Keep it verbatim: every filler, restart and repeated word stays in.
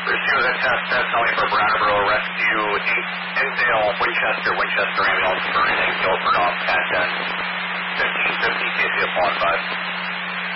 Pursue the test, that's only for Brattleboro Rescue, Hinsdale, Winchester, Winchester ambulance for anything, Guilford off, at ten.